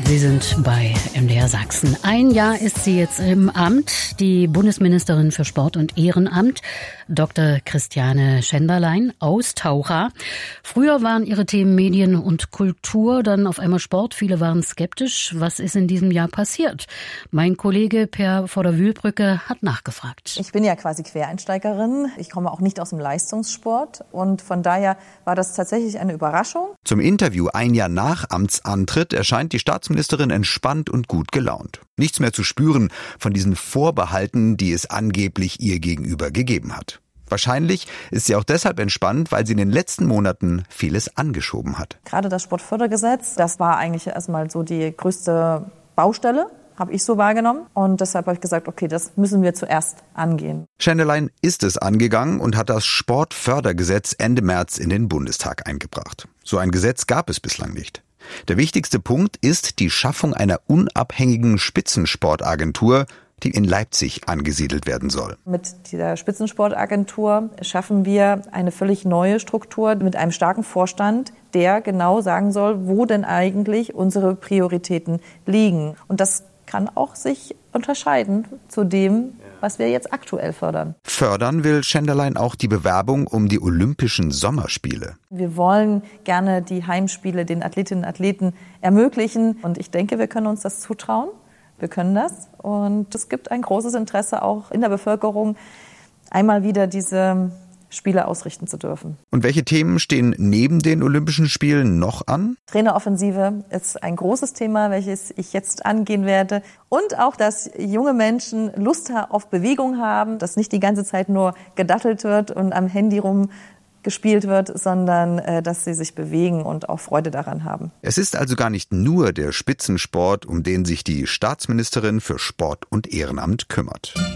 Sie sind bei MDR Sachsen. Ein Jahr ist sie jetzt im Amt, die Bundesministerin für Sport und Ehrenamt, Dr. Christiane Schenderlein, Austaucher. Früher waren ihre Themen Medien und Kultur, dann auf einmal Sport. Viele waren skeptisch. Was ist in diesem Jahr passiert? Mein Kollege Per Vorderwühlbrücke hat nachgefragt. Ich bin ja quasi Quereinsteigerin. Ich komme auch nicht aus dem Leistungssport und von daher war das tatsächlich eine Überraschung. Zum Interview ein Jahr nach Amtsantritt erscheint die Staatsministerin entspannt und gut gelaunt. Nichts mehr zu spüren von diesen Vorbehalten, die es angeblich ihr gegenüber gegeben hat. Wahrscheinlich ist sie auch deshalb entspannt, weil sie in den letzten Monaten vieles angeschoben hat. Gerade das Sportfördergesetz, das war eigentlich erstmal so die größte Baustelle, habe ich so wahrgenommen. Und deshalb habe ich gesagt, okay, das müssen wir zuerst angehen. Schenderlein ist es angegangen und hat das Sportfördergesetz Ende März in den Bundestag eingebracht. So ein Gesetz gab es bislang nicht. Der wichtigste Punkt ist die Schaffung einer unabhängigen Spitzensportagentur, die in Leipzig angesiedelt werden soll. Mit dieser Spitzensportagentur schaffen wir eine völlig neue Struktur mit einem starken Vorstand, der genau sagen soll, wo denn eigentlich unsere Prioritäten liegen. Und das kann auch sich unterscheiden zu dem, was wir jetzt aktuell fördern. Fördern will Schenderlein auch die Bewerbung um die Olympischen Sommerspiele. Wir wollen gerne die Heimspiele den Athletinnen und Athleten ermöglichen. Und ich denke, wir können uns das zutrauen. Wir können das. Und es gibt ein großes Interesse auch in der Bevölkerung, einmal wieder diese Spiele ausrichten zu dürfen. Und welche Themen stehen neben den Olympischen Spielen noch an? Traineroffensive ist ein großes Thema, welches ich jetzt angehen werde. Und auch, dass junge Menschen Lust auf Bewegung haben, dass nicht die ganze Zeit nur gedattelt wird und am Handy rumgespielt wird, sondern dass sie sich bewegen und auch Freude daran haben. Es ist also gar nicht nur der Spitzensport, um den sich die Staatsministerin für Sport und Ehrenamt kümmert.